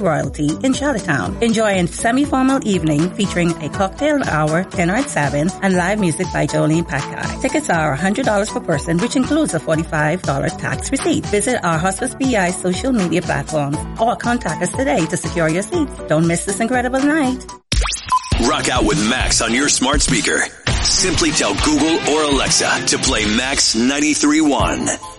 Royalty in Charlottetown. Enjoy a semi-formal evening featuring a cocktail hour, dinner at 7, and live music by Jolene Packard. Tickets are $100 per person, which includes a $45 tax receipt. Visit our Hospice BI social media platforms or contact us today to secure your seats. Don't miss this incredible night. Rock out with Max on your smart speaker. Simply tell Google or Alexa to play Max 93.1.